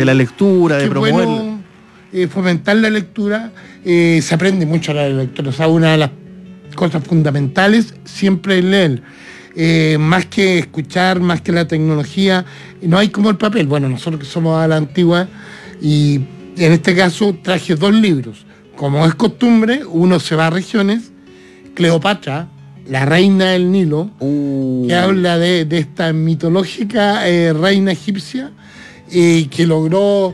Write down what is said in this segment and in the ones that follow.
de la lectura, de promoverla. Bueno, fomentar la lectura, se aprende mucho la lectura. O sea, una de las cosas fundamentales siempre es leer. Más que escuchar, más que la tecnología, no hay como el papel. Bueno, nosotros que somos a la antigua, y en este caso traje 2 libros. Como es costumbre, uno se va a regiones, Cleopatra, la reina del Nilo, que habla de esta mitológica reina egipcia que logró,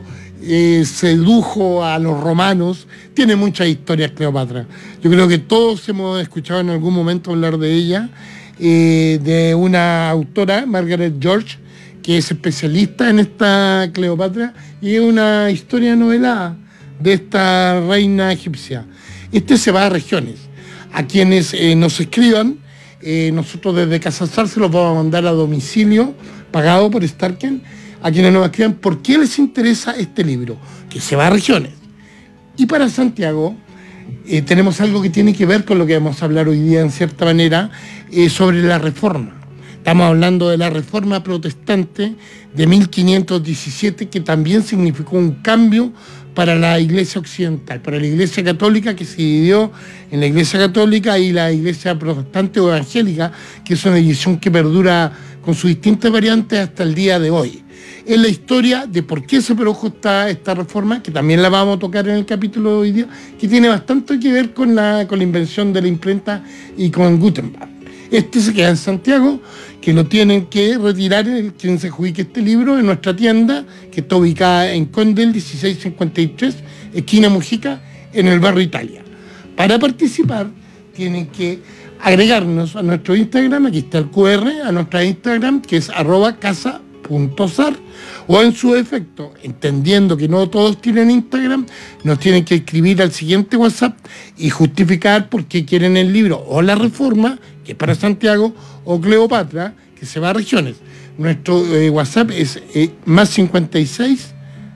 sedujo a los romanos. Tiene muchas historias Cleopatra. Yo creo que todos hemos escuchado en algún momento hablar de ella, de una autora, Margaret George, que es especialista en esta Cleopatra, y es una historia novelada de esta reina egipcia. Se va a regiones. A quienes nos escriban, nosotros desde Casa Sar se los vamos a mandar a domicilio, pagado por Starken, a quienes nos escriban por qué les interesa este libro, que se va a regiones. Y para Santiago, tenemos algo que tiene que ver con lo que vamos a hablar hoy día, en cierta manera, sobre la Reforma. Estamos hablando de la Reforma Protestante de 1517, que también significó un cambio para la Iglesia Occidental, para la Iglesia Católica, que se dividió en la Iglesia Católica y la Iglesia Protestante o Evangélica, que es una división que perdura con sus distintas variantes hasta el día de hoy. Es la historia de por qué se produjo esta reforma, que también la vamos a tocar en el capítulo de hoy día, que tiene bastante que ver con la invención de la imprenta y con Gutenberg. Se queda en Santiago, que lo tienen que retirar quien se adjudique este libro en nuestra tienda, que está ubicada en Condel 1653, esquina Mujica, en el barrio Italia. Para participar, tienen que agregarnos a nuestro Instagram, aquí está el QR, a nuestra Instagram, que es @casa.sar, o en su defecto, entendiendo que no todos tienen Instagram, nos tienen que escribir al siguiente WhatsApp y justificar por qué quieren el libro o la Reforma, que es para Santiago, o Cleopatra, que se va a regiones. Nuestro WhatsApp es más 56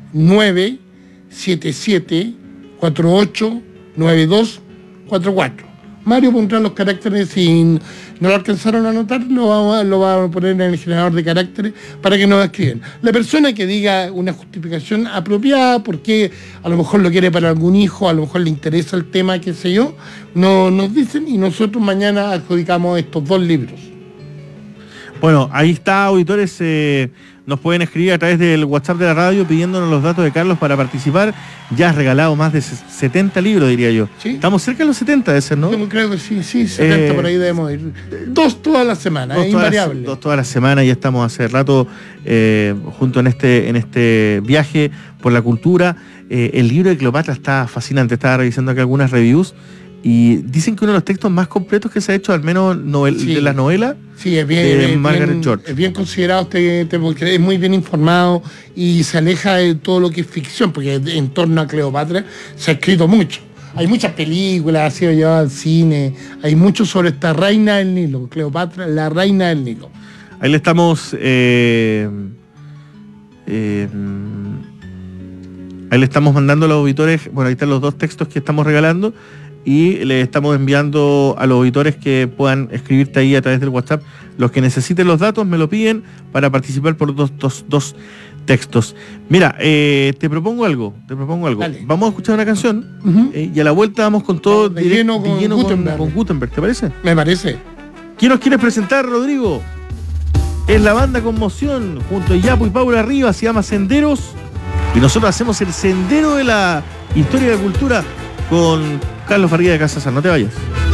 977 48 92 44. Mario pondrá los caracteres, si no lo alcanzaron a anotar, lo vamos a poner en el generador de caracteres para que nos escriban. La persona que diga una justificación apropiada, porque a lo mejor lo quiere para algún hijo, a lo mejor le interesa el tema, qué sé yo, nos dicen, y nosotros mañana adjudicamos estos 2 libros. Bueno, ahí está, auditores. Nos pueden escribir a través del WhatsApp de la radio pidiéndonos los datos de Carlos para participar. Ya has regalado más de 70 libros, diría yo. ¿Sí? Estamos cerca de los 70 de ser, ¿no? Yo creo que sí, 70 por ahí debemos ir. 2 todas las semanas, es invariable. 2 todas las semanas, ya estamos hace rato junto en este viaje por la cultura. El libro de Cleopatra está fascinante. Estaba revisando aquí algunas reviews y dicen que uno de los textos más completos que se ha hecho, al menos de las novelas, de Margaret George. Es bien considerado, porque es muy bien informado y se aleja de todo lo que es ficción, porque en torno a Cleopatra se ha escrito mucho. Hay muchas películas, ha sido llevado al cine, hay mucho sobre esta reina del Nilo, Cleopatra, la reina del Nilo. Ahí le estamos... ahí le estamos mandando a los auditores, bueno, ahí están los 2 textos que estamos regalando, y le estamos enviando a los auditores que puedan escribirte ahí a través del WhatsApp. Los que necesiten los datos me lo piden para participar por dos textos. Mira, te propongo algo. Dale. Vamos a escuchar una canción, y a la vuelta vamos con todo de lleno con Gutenberg, ¿te parece? Me parece. ¿Quién nos quieres presentar, Rodrigo? Es la banda Conmoción, junto a Yapo y Paula Arriba, se llama Senderos, y nosotros hacemos el sendero de la historia y la cultura con Carlos Farguía de Casa Sar. No te vayas.